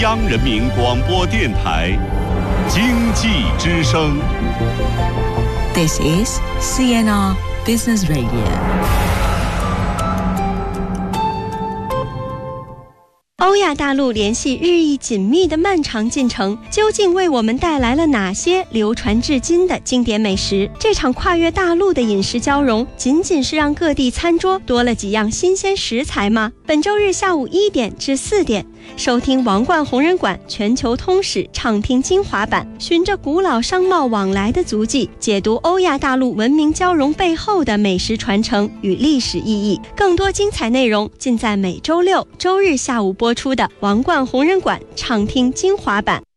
央人民广播电台经济之声。 This is CNR Business Radio。 欧亚大陆联系日益紧密的漫长进程，究竟为我们带来了哪些流传至今的经典美食？这场跨越大陆的饮食交融，仅仅是让各地餐桌多了几样新鲜食材吗？本周日下午1点至4点，收听王冠红人馆全球通史畅听精华版，循着古老商贸往来的足迹，解读欧亚大陆文明交融背后的美食传承与历史意义。更多精彩内容尽在每周6、周日下午播出的王冠红人馆畅听精华版。